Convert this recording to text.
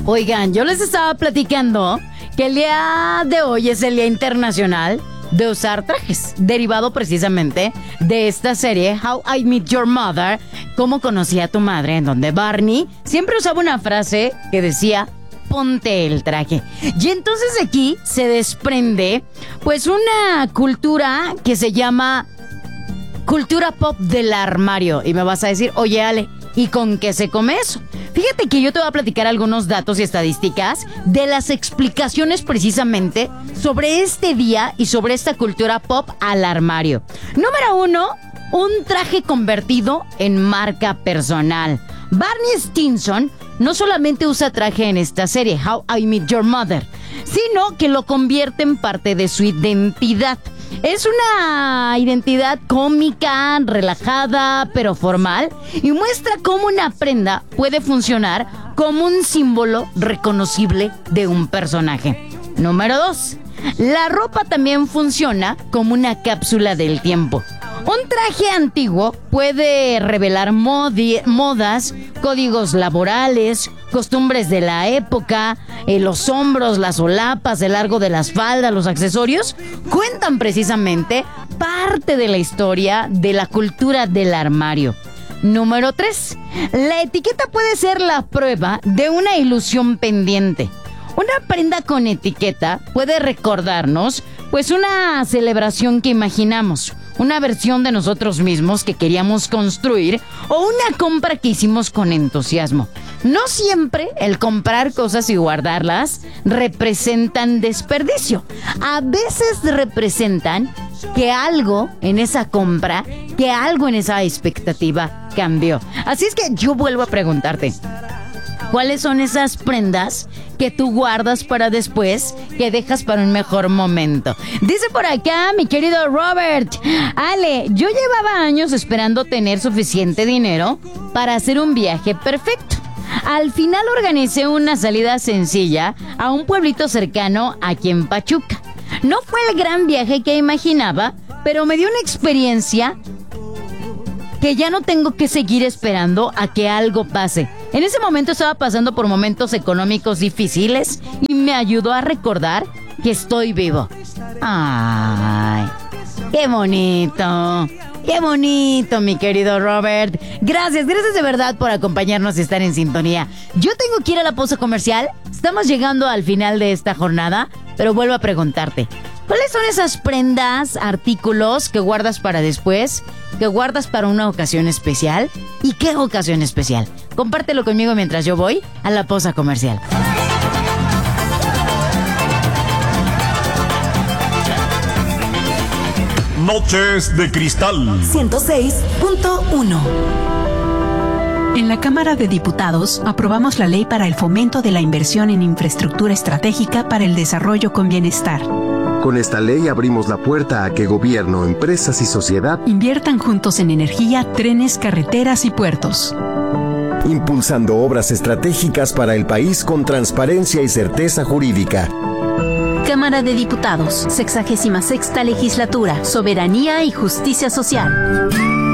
Oigan, yo les estaba platicando que el día de hoy es el Día Internacional de usar trajes, derivado precisamente de esta serie How I Met Your Mother, Cómo conocí a tu madre, en donde Barney siempre usaba una frase que decía: ponte el traje. Y entonces de aquí se desprende pues una cultura que se llama cultura pop del armario. Y me vas a decir: oye, Ale, ¿y con qué se come eso? Fíjate que yo te voy a platicar algunos datos y estadísticas de las explicaciones precisamente sobre este día y sobre esta cultura pop al armario. Número 1, un traje convertido en marca personal. Barney Stinson no solamente usa traje en esta serie, How I Met Your Mother, sino que lo convierte en parte de su identidad. Es una identidad cómica, relajada, pero formal, y muestra cómo una prenda puede funcionar como un símbolo reconocible de un personaje. Número 2. La ropa también funciona como una cápsula del tiempo. Un traje antiguo puede revelar modas, códigos laborales, costumbres de la época, los hombros, las solapas, el largo de las faldas, los accesorios, cuentan precisamente parte de la historia de la cultura del armario. Número 3. La etiqueta puede ser la prueba de una ilusión pendiente. Una prenda con etiqueta puede recordarnos, pues, una celebración que imaginamos, una versión de nosotros mismos que queríamos construir o una compra que hicimos con entusiasmo. No siempre el comprar cosas y guardarlas representan desperdicio. A veces representan que algo en esa compra, que algo en esa expectativa cambió. Así es que yo vuelvo a preguntarte: ¿cuáles son esas prendas que tú guardas para después, que dejas para un mejor momento? Dice por acá mi querido Robert: Ale, yo llevaba años esperando tener suficiente dinero para hacer un viaje perfecto. Al final organicé una salida sencilla a un pueblito cercano aquí en Pachuca. No fue el gran viaje que imaginaba, pero me dio una experiencia que ya no tengo que seguir esperando a que algo pase. En ese momento estaba pasando por momentos económicos difíciles y me ayudó a recordar que estoy vivo. ¡Ay! ¡Qué bonito! ¡Qué bonito, mi querido Robert! Gracias de verdad por acompañarnos y estar en sintonía. Yo tengo que ir a la pausa comercial. Estamos llegando al final de esta jornada, pero vuelvo a preguntarte: ¿cuáles son esas prendas, artículos que guardas para después, que guardas para una ocasión especial? ¿Y qué ocasión especial? Compártelo conmigo mientras yo voy a la pausa comercial. Noches de Cristal 106.1. En la Cámara de Diputados aprobamos la Ley para el Fomento de la Inversión en Infraestructura Estratégica para el Desarrollo con Bienestar. Con esta ley abrimos la puerta a que gobierno, empresas y sociedad inviertan juntos en energía, trenes, carreteras y puertos, impulsando obras estratégicas para el país con transparencia y certeza jurídica. Cámara de Diputados, 66ª Legislatura, Soberanía y Justicia Social.